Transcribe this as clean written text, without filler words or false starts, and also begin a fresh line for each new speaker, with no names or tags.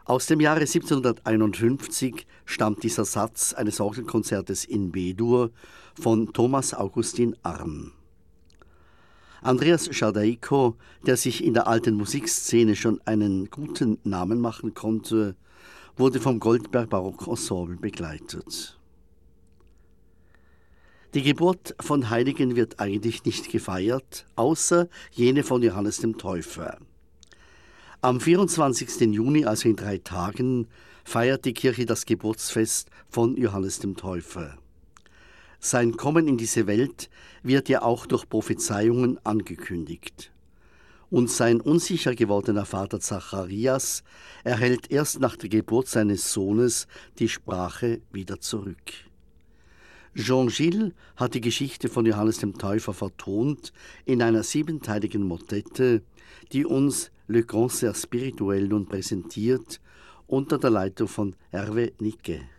Aus dem Jahre 1751 stammt dieser Satz eines Orgelkonzertes in B-Dur von Thomas Augustin Arn. Andreas Schadeiko, der sich in der alten Musikszene schon einen guten Namen machen konnte, wurde vom Goldberg Barock Ensemble begleitet. Die Geburt von Heiligen wird eigentlich nicht gefeiert, außer jene von Johannes dem Täufer. Am 24. Juni, also in 3 Tagen, feiert die Kirche das Geburtsfest von Johannes dem Täufer. Sein Kommen in diese Welt wird ja auch durch Prophezeiungen angekündigt. Und sein unsicher gewordener Vater Zacharias erhält erst nach der Geburt seines Sohnes die Sprache wieder zurück. Jean Gilles hat die Geschichte von Johannes dem Täufer vertont in einer 7-teiligen Motette, die uns Le Concert Spirituel nun präsentiert, unter der Leitung von Hervé Niquet.